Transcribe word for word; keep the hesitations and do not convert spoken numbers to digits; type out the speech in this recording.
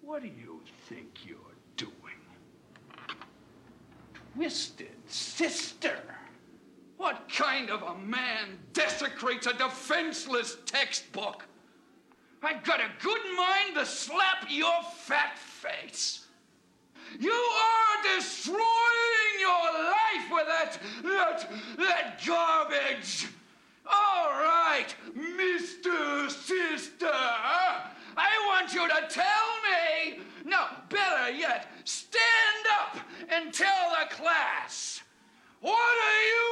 What do you think you're doing? Twisted Sister? What kind of a man desecrates a defenseless textbook? I've got a good mind to slap your fat face. You are destroying your life with that, that, that garbage. All right, Mister Sister, I want you to tell me, no, better yet, stand up and tell the class. What do you